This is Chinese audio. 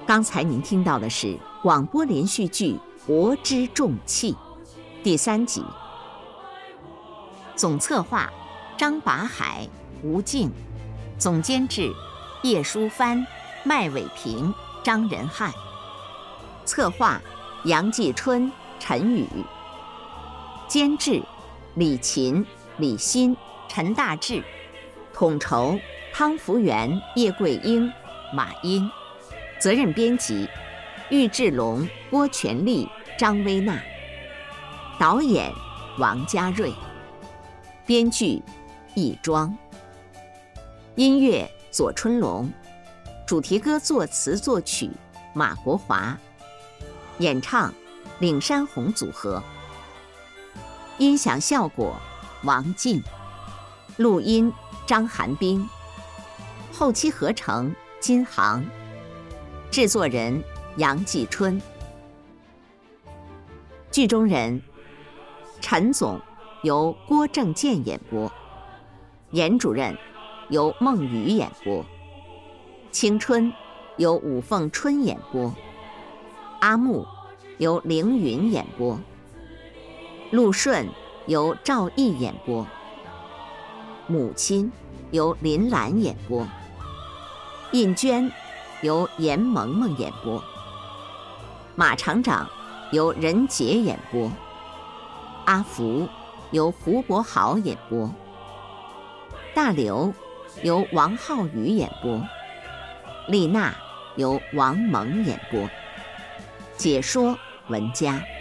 刚才您听到的是广播连续剧《国之重器》第3集，总策划张拔海、吴静，总监制叶淑帆、麦伟平、张仁汉，策划杨继春、陈宇，监制李琴、李欣、陈大志，统筹汤福元、叶桂英、马英，责任编辑郁志龙、郭全利、张薇娜，导演王家瑞，编剧易庄，音乐左春龙，主题歌作词作曲马国华，演唱岭山红组合，音响效果王静，录音张寒冰，后期合成金航，制作人杨继春。剧中人：陈总由郭正健演播，严主任由孟雨演播，青春由武凤春演播，阿木由凌云演播，陆顺由赵毅演播，母亲由林兰演播，印娟由严萌萌演播，马厂长由任杰演播，阿福由胡国豪演播，大刘由王浩宇演播，丽娜由王蒙演播，解说文佳。